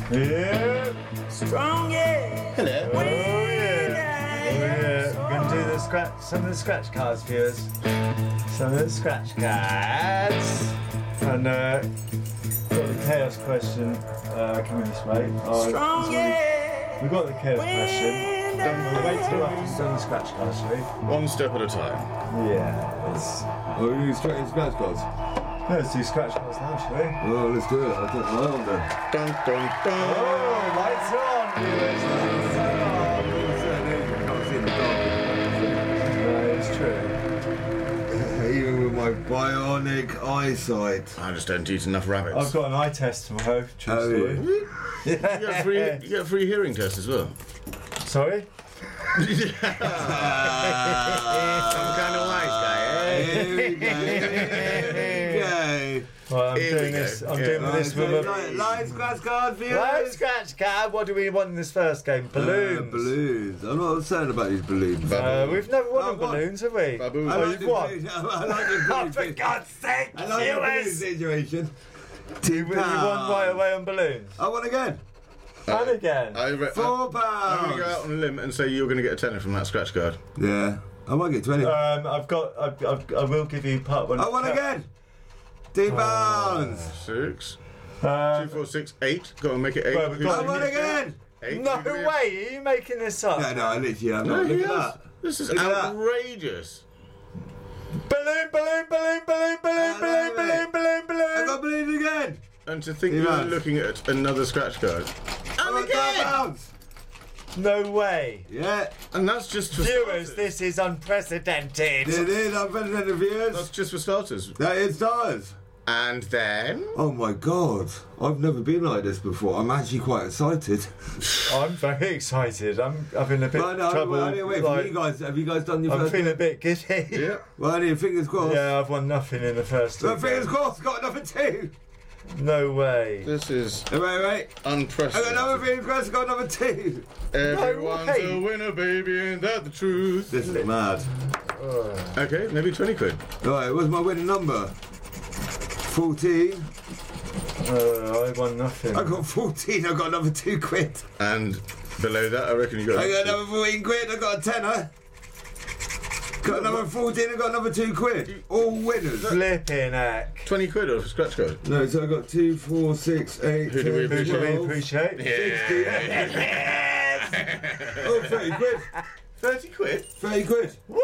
Yeah. Strongest. Hello. Oh yeah. We're going to do some of the scratch cards, viewers. Some of the scratch cards. And got the chaos question coming this way. Strongest. We've got the chaos question. We'll wait till after we've done the scratch cards, shall we? One step at a time. Yeah. Oh, you straight in scratch cards? Let's do scratch cards now, shall we? Oh, let's do it. I don't know on there. Dun, dun, dun. Oh, lights on, viewers. Lights on. That is true. Even with my bionic eyesight. I just don't eat enough rabbits. I've got an eye test tomorrow. True story. You get a free hearing test as well. Sorry? Some kind of wise guy, eh? Here we go. Well, I'm Here doing we go. this. I'm Yeah. doing this with a Light scratch card for you. live scratch card. What do we want in this first game? Balloons. Balloons. I'm not saying about these balloons. We've never won Oh, on what? balloons, have we? Baboons. I Oh, like you've the won. balloons. I like the Oh, balloons. for God's sake, I like the balloon viewers! situation. You won right away on balloons. I won again. And again. I'm £4. going to go out on a limb and say you're going to get a tenner from that scratch card. Yeah. I might get 20. I will give you part one. I won again. £2. 6, 2, 4, 6, 8. Go and make it 8. Well, we've got- I won again. 8. No way, are you making this up? No, I literally am No, not. he Look at has. that. This is Look at that. outrageous. Balloon, balloon, balloon, balloon, balloon, balloon, balloon, balloon, I balloon. got balloons again. And to think He you're has. looking at another scratch card. I And got again! £12. No way. Yeah. And that's just for Viewers, starters. this is unprecedented. It is. I'm better than the viewers. That's just for starters. That is stars. And then... Oh my god. I've never been like this before. I'm actually quite excited. I'm very excited. I'm having a bit Well, of no, trouble. I didn't wait for you guys. Have you guys done your I'm first feeling a one? bit giddy. Yeah. Well, I need fingers crossed. Yeah, I've won nothing in the first two. Well, fingers games. crossed. Got another 2. No way. This is Wait. I got unprecedented. another fingers crossed. Got another 2. Everyone's No way. a winner, baby, ain't that the truth? This is mad. Okay, maybe 20 quid. Right, what's my winning number? 14. I won nothing. I got 14. I got another 2 quid. And below that, I reckon you got... I got another 14 quid. I got a tenner. Got another 14. I got another 2 quid. All winners. Flipping heck. 20 quid off a scratch card. No, so I got 2, 4, 6, 8, Who do we 10, Who do we 12, appreciate? 60. Oh, 30 quid. 30 quid? 30 quid. Woo!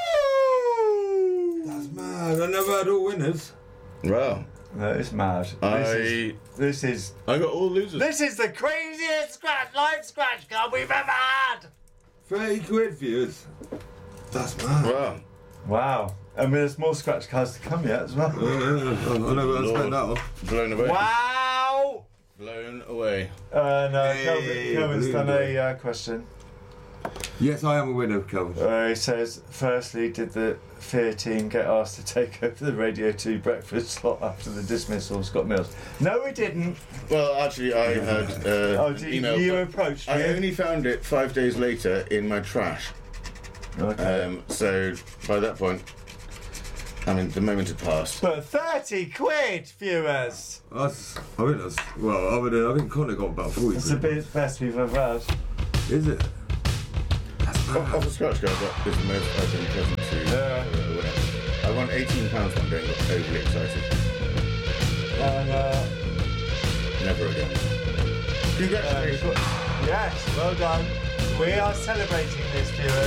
That's mad. I never had all winners. Wow. That is mad. This is I got all losers. this is the craziest live scratch card we've ever had. 30 quid, viewers. That's mad. Wow. Wow. And there's more scratch cards to come yet as well. I know where I spent that one. Blown away. Wow. Blown away. No, Hey, Kelvin's blue done boy. a question. Yes, I am a winner, Kelvin. He says, firstly, did the Fear team get asked to take over the Radio 2 breakfast slot after the dismissal of Scott Mills? No, we didn't. Well, actually, I had an email. You but approached I me. only found it 5 days later in my trash. Okay. So by that point, I mean, the moment had passed. But 30 quid, viewers! I think that's, well, other than, I think Connor got about 40 It's the quid. best we've ever had. Is it? Off the scratch card, that is the most I've been present to Yeah. winner. I won £18 one day and got overly excited. And, Never again. Congratulations. yes, well done. We are celebrating this, viewers.